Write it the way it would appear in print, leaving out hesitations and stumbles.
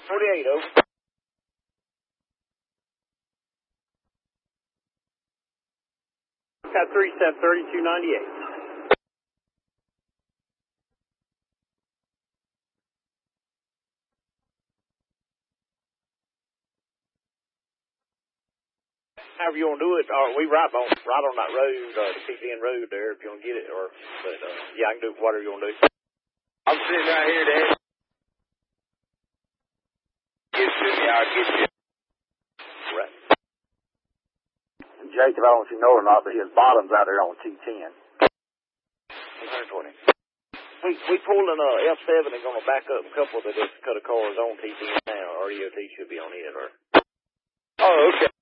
48, over. Got 37, 3298. However you want to do it, or we right on that road, the PCN road there, if you want to get it, but yeah, I can do whatever you want to do. I'm sitting right here, Dad. I'll get you. Right. Jacob, I don't know if you know or not, but his bottom's out there on T10. 120. We pulling F7 and going to back up a couple of the Dakota cars on T10 now. REOT should be on it, or. Oh, okay.